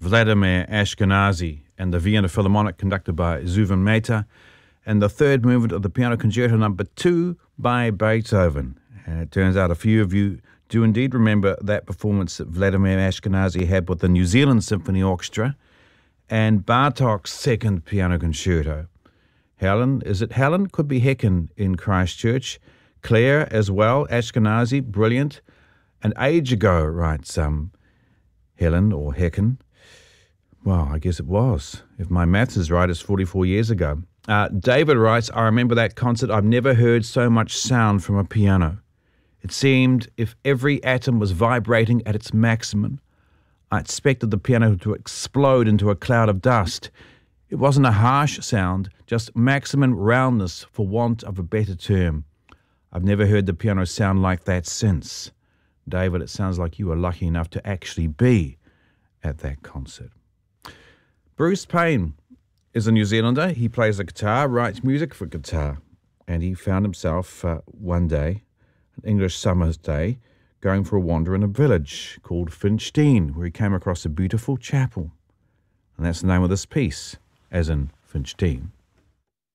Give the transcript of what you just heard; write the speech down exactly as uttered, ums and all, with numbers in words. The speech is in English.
Vladimir Ashkenazy and the Vienna Philharmonic conducted by Zubin Mehta, and the third movement of the Piano Concerto number two by Beethoven. And it turns out a few of you do indeed remember that performance that Vladimir Ashkenazy had with the New Zealand Symphony Orchestra and Bartok's second Piano Concerto. Helen, is it Helen? Could be Hecken in Christchurch. Claire as well, Ashkenazy, brilliant. An age ago, writes um, Helen or Hecken. Well, I guess it was. If my maths is right, it's forty-four years ago. Uh, David writes, I remember that concert. I've never heard so much sound from a piano. It seemed if every atom was vibrating at its maximum. I expected the piano to explode into a cloud of dust. It wasn't a harsh sound, just maximum roundness for want of a better term. I've never heard the piano sound like that since. David, it sounds like you were lucky enough to actually be at that concert. Bruce Payne is a New Zealander. He plays the guitar, writes music for guitar, and he found himself uh, one day, an English summer's day, going for a wander in a village called Finchdean, where he came across a beautiful chapel. And that's the name of this piece, as in Finchdean.